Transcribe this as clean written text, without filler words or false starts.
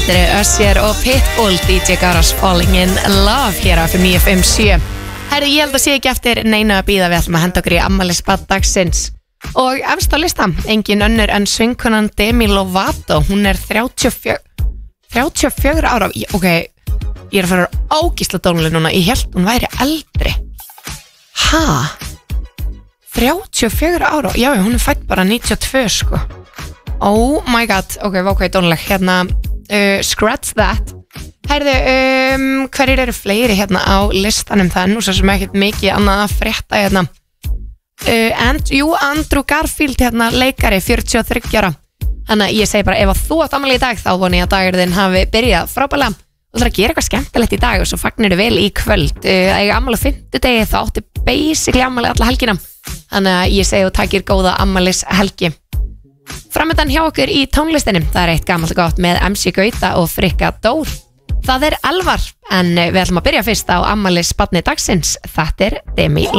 Þetta Usher og Pitbull, DJ Garas Falling in Love hér á FM 957. Herri, ég held að sé ekki eftir neinu að bíða, við ætlum að henda okkur í afmælisbarn dagsins. Og efst á lista, engin önnur en söngkonan Demi Lovato, hún 34 ára. Ok, ég að fara ágísla dónuleg núna, ég held hún væri eldri. 34 ára? Já, hún fætt bara 92 sko. Oh my god, ok, dónuleg, hérna, scratch that. Herðu, hverjir eru fleiri hérna á listanum, það nú svo sem ekkert mikið annað að frétta hérna. Andrew Garfield hérna, leikari, 43 ára. Þannig að ég segi bara, ef að þú átt afmæli í dag, þá voni ég að dagurinn þinn hafi byrjað frábærlega. Þú ætlar að gera eitthvað skemmtilegt í dag og svo fagnir þið vel í kvöld. Eiga afmæli á 5. þá áttu basically afmæli alla helgina. Þannig að ég segi þú takir góða afmælis helgi. Framöndan hjá okkur í tónlistinni, það eitt gamalt gott með MC Gauta og Frikka Dór. Það Elvar, en við ætlum að byrja fyrst á afmælisbarni dagsins. Þetta Demi Lovato.